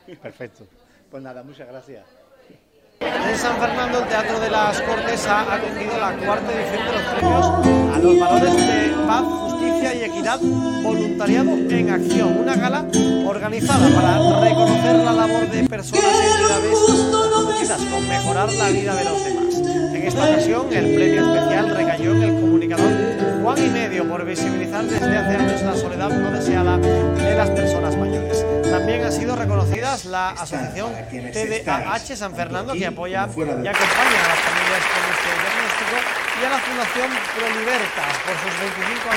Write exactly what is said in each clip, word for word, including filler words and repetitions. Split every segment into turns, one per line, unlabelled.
Perfecto. Pues nada, muchas gracias.
En San Fernando, el Teatro de las Cortes ha acogido la cuarta edición de los premios a los valores de paz, justicia y equidad, voluntariado en acción. Una gala organizada para reconocer la labor de personas y entidades comprometidas con mejorar la vida de los demás. En esta ocasión, el premio especial recayó en el comunicador Juan y Medio por visibilizar desde hace años la soledad no deseada de las personas mayores. También han sido reconocidas la asociación T D A H San Fernando, que apoya y acompaña a las familias con este diagnóstico, y a la Fundación Prolibertas por sus veinticinco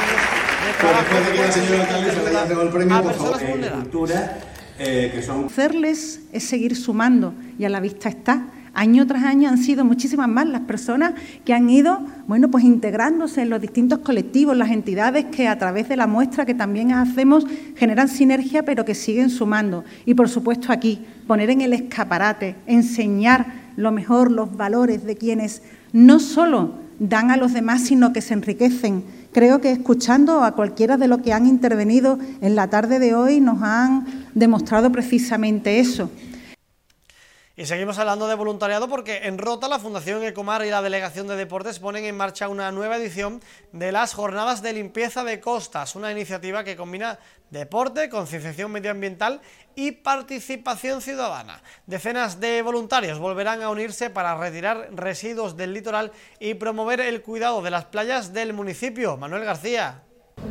años de trabajo a personas vulnerables.
Hacerles es seguir sumando, y a la vista está. Año tras año han sido muchísimas más las personas que han ido, bueno, pues integrándose en los distintos colectivos, las entidades que a través de la muestra que también hacemos generan sinergia, pero que siguen sumando. Y por supuesto aquí, poner en el escaparate, enseñar lo mejor, los valores de quienes no solo dan a los demás, sino que se enriquecen. Creo que escuchando a cualquiera de los que han intervenido en la tarde de hoy nos han demostrado precisamente eso.
Y seguimos hablando de voluntariado porque en Rota la Fundación Ecomar y la Delegación de Deportes ponen en marcha una nueva edición de las Jornadas de Limpieza de Costas, una iniciativa que combina deporte, concienciación medioambiental y participación ciudadana. Decenas de voluntarios volverán a unirse para retirar residuos del litoral y promover el cuidado de las playas del municipio. Manuel García.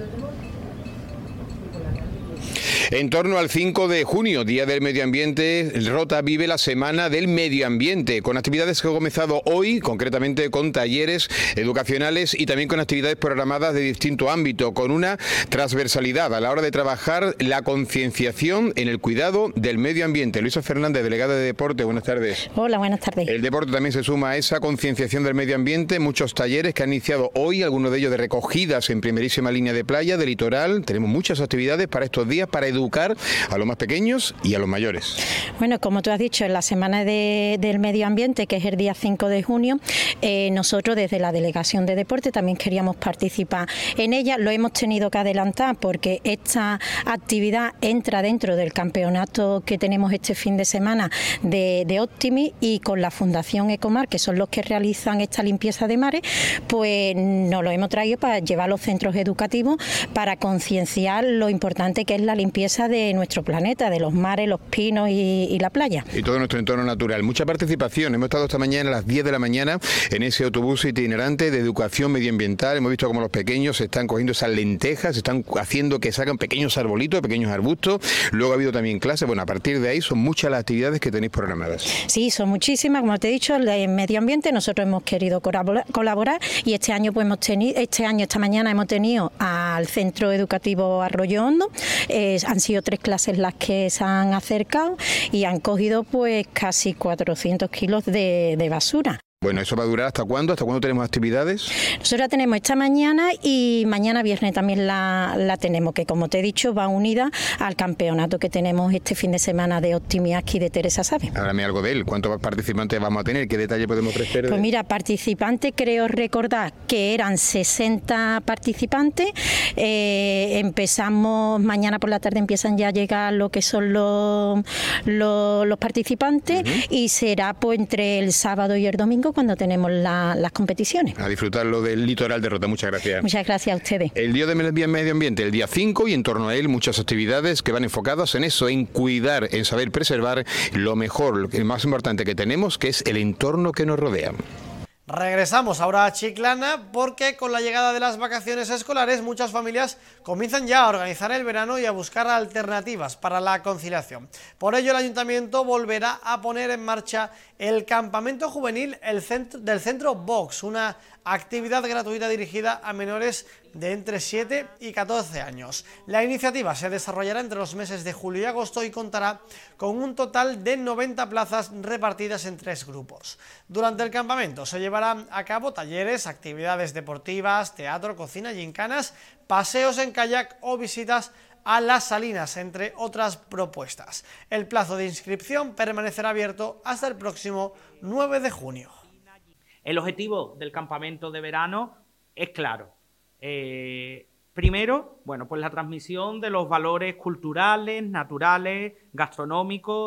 En torno al cinco de junio, Día del Medio Ambiente, Rota vive la Semana del Medio Ambiente, con actividades que han comenzado hoy, concretamente con talleres educacionales y también con actividades programadas de distinto ámbito, con una transversalidad a la hora de trabajar la concienciación en el cuidado del medio ambiente. Luisa Fernández, delegada de Deporte, buenas tardes.
Hola, buenas tardes.
El deporte también se suma a esa concienciación del medio ambiente, muchos talleres que han iniciado hoy, algunos de ellos de recogidas en primerísima línea de playa, de litoral. Tenemos muchas actividades para estos días, para educar a los más pequeños y a los mayores.
Bueno, como tú has dicho, en la Semana de, del Medio Ambiente, que es el día cinco de junio, eh, nosotros desde la Delegación de Deporte también queríamos participar en ella. Lo hemos tenido que adelantar porque esta actividad entra dentro del campeonato que tenemos este fin de semana de, de Optimi, y con la Fundación Ecomar, que son los que realizan esta limpieza de mares, pues nos lo hemos traído para llevar a los centros educativos para concienciar lo importante que es la limpieza de nuestro planeta, de los mares, los pinos y, y la playa.
Y todo nuestro entorno natural. Mucha participación. Hemos estado esta mañana a las diez de la mañana en ese autobús itinerante de educación medioambiental. Hemos visto cómo los pequeños se están cogiendo esas lentejas, se están haciendo que salgan pequeños arbolitos, pequeños arbustos. Luego ha habido también clases. Bueno, a partir de ahí son muchas las actividades que tenéis programadas.
Sí, son muchísimas. Como te he dicho, en medio ambiente nosotros hemos querido colaborar y este año pues hemos tenido, este año, esta mañana hemos tenido al Centro Educativo Arroyo Hondo. Eh, han sido tres clases las que se han acercado y han cogido pues casi cuatrocientos kilos de, de basura.
Bueno, ¿eso va a durar hasta cuándo? ¿Hasta cuándo tenemos actividades?
Nosotros la tenemos esta mañana y mañana viernes también la, la tenemos, que como te he dicho va unida al campeonato que tenemos este fin de semana de Optimiaski de Teresa Sabe.
Háblame algo de él. ¿Cuántos participantes vamos a tener? ¿Qué detalle podemos ofrecer?
Pues mira, participantes, creo recordar que eran sesenta participantes. Eh, empezamos, mañana por la tarde empiezan ya a llegar lo que son los, los, los participantes. Uh-huh. Y será pues entre el sábado y el domingo cuando tenemos la, las competiciones.
A disfrutarlo del litoral de Rota. Muchas gracias.
Muchas gracias a ustedes.
El Día del Medio Ambiente, el día cinco, y en torno a él muchas actividades que van enfocadas en eso, en cuidar, en saber preservar lo mejor, lo más importante que tenemos, que es el entorno que nos rodea.
Regresamos ahora a Chiclana porque con la llegada de las vacaciones escolares muchas familias comienzan ya a organizar el verano y a buscar alternativas para la conciliación. Por ello el Ayuntamiento volverá a poner en marcha el campamento juvenil el centro, del Centro Vox, una actividad gratuita dirigida a menores de entre siete y catorce años. La iniciativa se desarrollará entre los meses de julio y agosto y contará con un total de noventa plazas repartidas en tres grupos. Durante el campamento se llevarán a cabo talleres, actividades deportivas, teatro, cocina, gincanas, paseos en kayak o visitas a las salinas, entre otras propuestas. El plazo de inscripción permanecerá abierto hasta el próximo nueve de junio.
El objetivo del campamento de verano es claro. Eh, primero, bueno, pues la transmisión de los valores culturales, naturales, gastronómicos